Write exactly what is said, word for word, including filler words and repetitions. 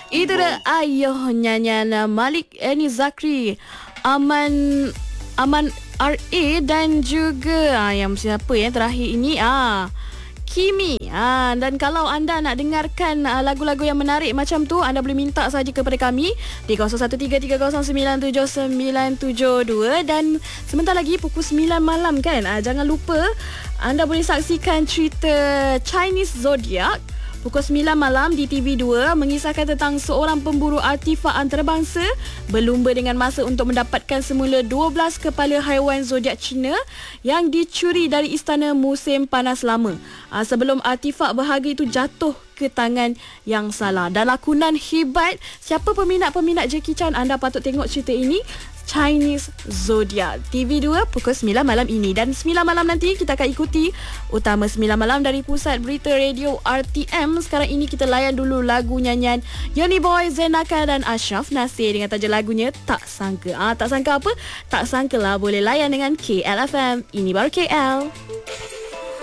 Itu dah ayuh nyanyian Malik Eni Zakri, Aman Aman R A dan juga ah, yang siapa yang terakhir ini ah Kimi. Ah, dan kalau anda nak dengarkan ah, lagu-lagu yang menarik macam tu, anda boleh minta saja kepada kami di kosong satu tiga tiga kosong sembilan tujuh sembilan tujuh dua. Dan sebentar lagi pukul sembilan malam kan, ah, jangan lupa anda boleh saksikan cerita Chinese Zodiac pukul sembilan malam di T V dua, mengisahkan tentang seorang pemburu artifak antarabangsa berlumba dengan masa untuk mendapatkan semula dua belas kepala haiwan zodiak Cina yang dicuri dari istana musim panas lama, aa, sebelum artifak berharga itu jatuh ke tangan yang salah. Dan lakonan hebat. Siapa peminat-peminat Jackie Chan, anda patut tengok cerita ini, Chinese Zodiac, T V dua pukul sembilan malam ini. Dan sembilan malam nanti kita akan ikuti Utama sembilan malam dari Pusat Berita Radio R T M. Sekarang ini kita layan dulu lagu nyanyian Yoni Boy, Zenaka dan Ashraf Nasir dengan tajuk lagunya Tak Sangka. Ah, tak sangka apa? Tak sangka lah boleh layan dengan K L F M. Ini baru K L.